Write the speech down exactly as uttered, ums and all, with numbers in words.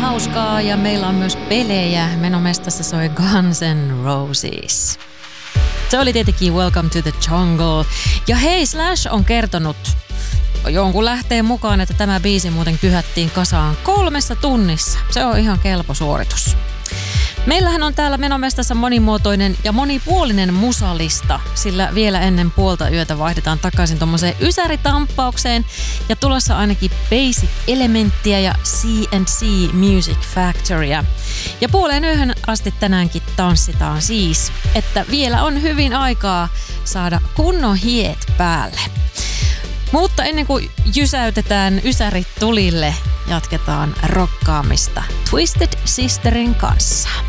hauskaa ja meillä on myös pelejä. Menomestassa soi Guns N' Roses. Se oli tietenkin Welcome to the Jungle. Ja hei, Slash on kertonut jonkun lähteen mukaan, että tämä biisi muuten kyhättiin kasaan kolmessa tunnissa. Se on ihan kelpo suoritus. Meillähän on täällä Menomestassa monimuotoinen ja monipuolinen musalista, sillä vielä ennen puolta yötä vaihdetaan takaisin tommoseen ysäritamppaukseen ja tulossa ainakin Basic Elementtiä ja C and C Music Factorya. Ja puoleen yöhön asti tänäänkin tanssitaan siis, että vielä on hyvin aikaa saada kunnon hiet päälle. Mutta ennen kuin jysäytetään ysärit tulille, jatketaan rokkaamista Twisted Sisterin kanssa.